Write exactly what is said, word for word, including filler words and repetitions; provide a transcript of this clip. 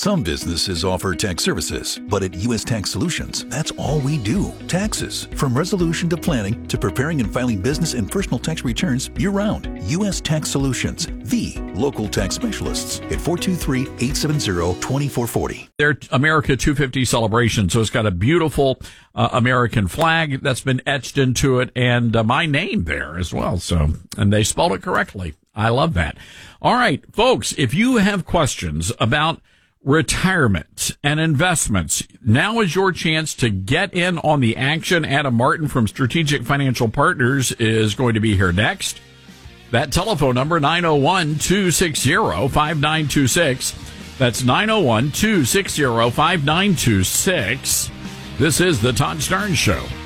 Some businesses offer tax services, but at U S Tax Solutions, that's all we do. Taxes. From resolution to planning to preparing and filing business and personal tax returns year-round. U S Tax Solutions, the local tax specialists at four two three, eight seven zero, two four four zero. Their America two fifty celebration, so it's got a beautiful uh, American flag that's been etched into it, and uh, my name there as well. So, and they spelled it correctly. I love that. All right, folks, if you have questions about retirement and investments, now is your chance to get in on the action. Adam Martin from Strategic Financial Partners is going to be here next. That telephone number, nine oh one, two six zero, five nine two six. That's nine oh one, two six zero, five nine two six. This is the Todd Starnes Show.